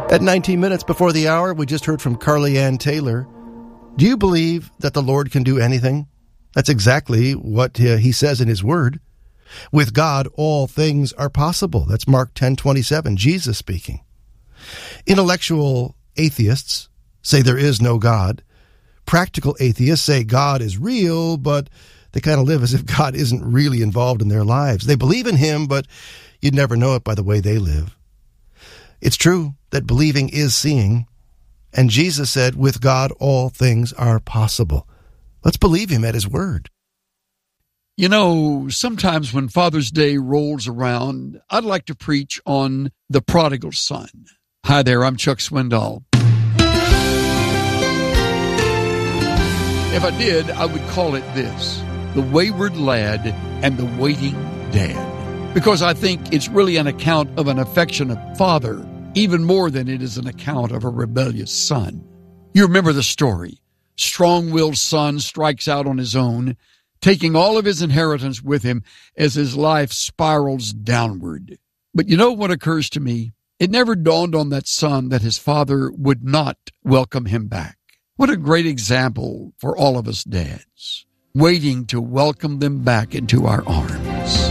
At 19 minutes before the hour, we just heard from Carly Ann Taylor. Do you believe that the Lord can do anything? That's exactly what he says in his word. With God, all things are possible. That's Mark 10:27, Jesus speaking. Intellectual atheists say there is no God. Practical atheists say God is real, but they kind of live as if God isn't really involved in their lives. They believe in him, but you'd never know it by the way they live. It's true that believing is seeing, and Jesus said, with God, all things are possible. Let's believe him at his word. You know, sometimes when Father's Day rolls around, I'd like to preach on the prodigal son. Hi there, I'm Chuck Swindoll. If I did, I would call it this: the wayward lad and the waiting dad. Because I think it's really an account of an affectionate father, even more than it is an account of a rebellious son. You remember the story. Strong-willed son strikes out on his own, taking all of his inheritance with him as his life spirals downward. But you know what occurs to me? It never dawned on that son that his father would not welcome him back. What a great example for all of us dads, waiting to welcome them back into our arms.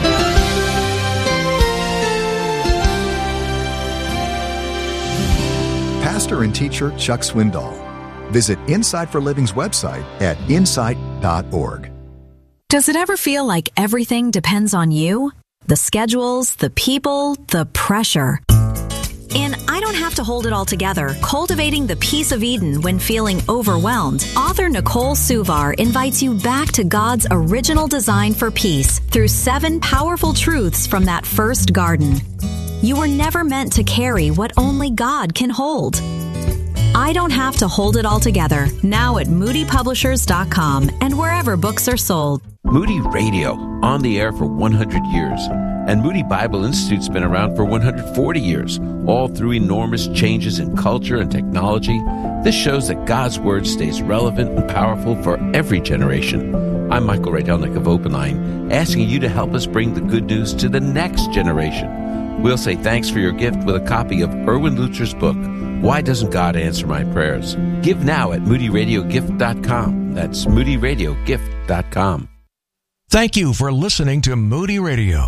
Pastor and teacher Chuck Swindoll. Visit Insight for Living's website at insight.org. Does it ever feel like everything depends on you? The schedules, the people, the pressure. In I Don't Have to Hold It All Together, Cultivating the Peace of Eden When Feeling Overwhelmed, author Nicole Suvar invites you back to God's original design for peace through 7 powerful truths from that first garden. You were never meant to carry what only God can hold. I Don't Have to Hold It All Together, now at moodypublishers.com and wherever books are sold. Moody Radio, on the air for 100 years. And Moody Bible Institute's been around for 140 years, all through enormous changes in culture and technology. This shows that God's Word stays relevant and powerful for every generation. I'm Michael Rydelnik of Open Line, asking you to help us bring the good news to the next generation. We'll say thanks for your gift with a copy of Erwin Lutzer's book, Why Doesn't God Answer My Prayers? Give now at moodyradiogift.com. That's moodyradiogift.com. Thank you for listening to Moody Radio.